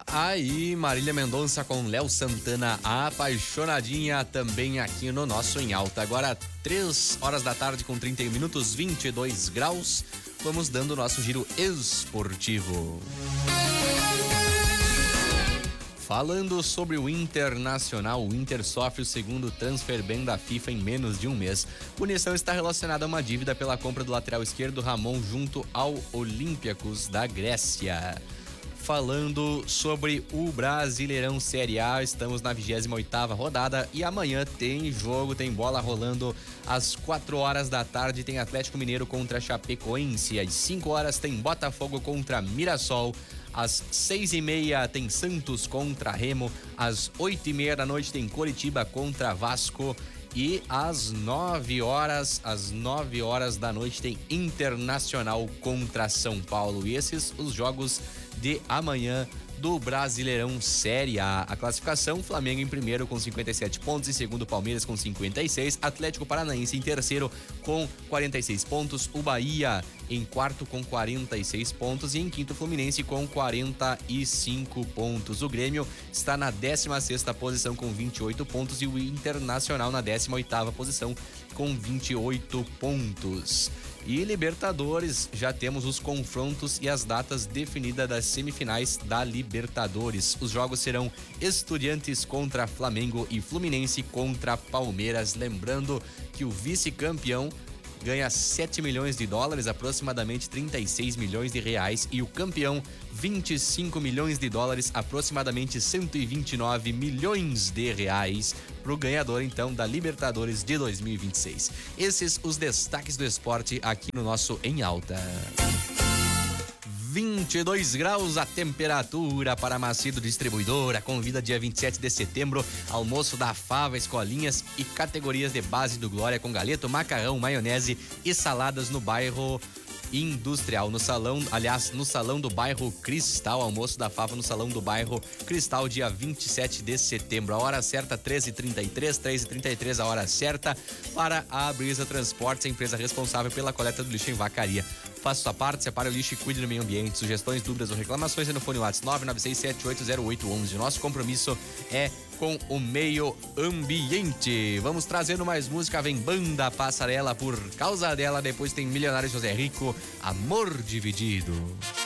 Aí, Marília Mendonça com Léo Santana, apaixonadinha, também aqui no nosso Em Alta. Agora, 3 horas da tarde com 31 minutos, 22 graus. Vamos dando o nosso giro esportivo. Falando sobre o Internacional, o Inter sofre o segundo transfer ban da FIFA em menos de um mês. Punição está relacionada a uma dívida pela compra do lateral esquerdo Ramon junto ao Olympiacos da Grécia. Falando sobre o Brasileirão Série A, estamos na 28ª rodada e amanhã tem jogo, tem bola rolando às 4 horas da tarde, tem Atlético Mineiro contra Chapecoense, às 5 horas tem Botafogo contra Mirassol, às 6h30 tem Santos contra Remo, às 8h30 da noite tem Coritiba contra Vasco e às 9 horas da noite tem Internacional contra São Paulo. E esses os jogos de amanhã do Brasileirão Série A. A classificação: Flamengo em primeiro com 57 pontos, em segundo Palmeiras com 56, Atlético Paranaense em terceiro com 46 pontos, o Bahia em quarto com 46 pontos e em quinto Fluminense com 45 pontos. O Grêmio está na 16ª posição com 28 pontos e o Internacional na 18ª posição com 28 pontos. E Libertadores, já temos os confrontos e as datas definidas das semifinais da Libertadores. Os jogos serão Estudiantes contra Flamengo e Fluminense contra Palmeiras. Lembrando que o vice-campeão ganha 7 milhões de dólares, aproximadamente 36 milhões de reais, e o campeão 25 milhões de dólares, aproximadamente 129 milhões de reais para o ganhador então da Libertadores de 2026. Esses os destaques do esporte aqui no nosso Em Alta. 22 graus a temperatura para Macedo Distribuidora. Convida dia 27 de setembro, almoço da Fava, escolinhas e categorias de base do Glória com galeto, macarrão, maionese e saladas no bairro Industrial, no salão do bairro Cristal. Almoço da Fava no salão do bairro Cristal, dia 27 de setembro. A hora certa 13h33 a hora certa para a Brisa Transportes, a empresa responsável pela coleta do lixo em Vacaria. Faça sua parte, separe o lixo e cuide do meio ambiente. Sugestões, dúvidas ou reclamações é no fone WhatsApp 996780811. Nosso compromisso é com o meio ambiente. Vamos trazendo mais música. Vem Banda Passarela, Por Causa Dela. Depois tem Milionário José Rico, Amor Dividido.